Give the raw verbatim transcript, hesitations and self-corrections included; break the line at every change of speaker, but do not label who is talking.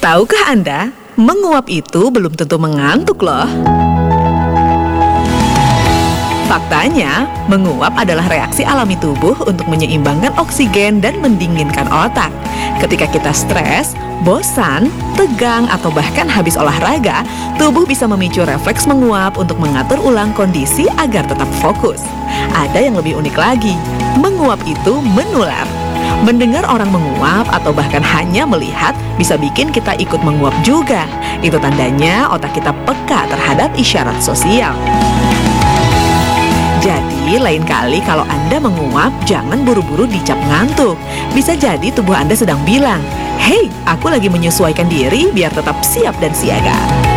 Tahukah Anda, menguap itu belum tentu mengantuk loh. Faktanya, menguap adalah reaksi alami tubuh untuk menyeimbangkan oksigen dan mendinginkan otak. Ketika kita stres, bosan, tegang, atau bahkan habis olahraga, tubuh bisa memicu refleks menguap untuk mengatur ulang kondisi agar tetap fokus. Ada yang lebih unik lagi, menguap itu menular. Mendengar orang menguap atau bahkan hanya melihat bisa bikin kita ikut menguap juga. Itu tandanya otak kita peka terhadap isyarat sosial. Jadi, lain kali kalau Anda menguap, jangan buru-buru dicap ngantuk. Bisa jadi tubuh Anda sedang bilang, "Hei, aku lagi menyesuaikan diri biar tetap siap dan siaga."